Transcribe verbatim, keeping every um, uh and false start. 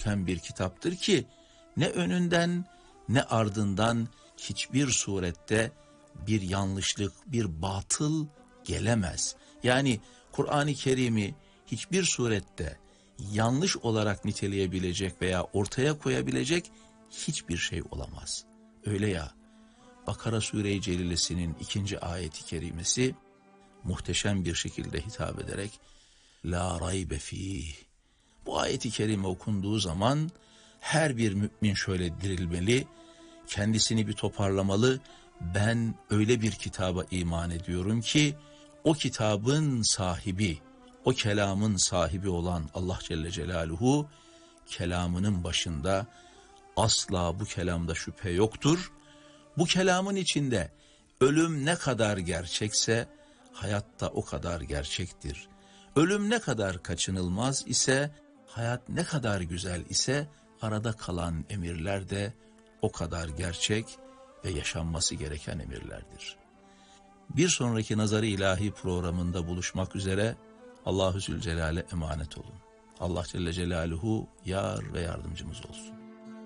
muhkem bir kitaptır ki ne önünden ne ardından hiçbir surette bir yanlışlık, bir batıl gelemez. Yani Kur'an-ı Kerim'i hiçbir surette yanlış olarak niteleyebilecek veya ortaya koyabilecek hiçbir şey olamaz. Öyle ya, Bakara Sure-i Celilesi'nin ikinci ayeti kerimesi muhteşem bir şekilde hitap ederek La raybe fîh. Bu ayeti kerime okunduğu zaman her bir mümin şöyle dirilmeli, kendisini bir toparlamalı. Ben öyle bir kitaba iman ediyorum ki o kitabın sahibi, o kelamın sahibi olan Allah Celle Celaluhu kelamının başında asla bu kelamda şüphe yoktur. Bu kelamın içinde ölüm ne kadar gerçekse hayat da o kadar gerçektir. Ölüm ne kadar kaçınılmaz ise, hayat ne kadar güzel ise arada kalan emirler de o kadar gerçek ve yaşanması gereken emirlerdir. Bir sonraki Nazar-ı İlahi programında buluşmak üzere Allahu Zülcelal'e emanet olun. Allah Celle Celaluhu yar ve yardımcımız olsun.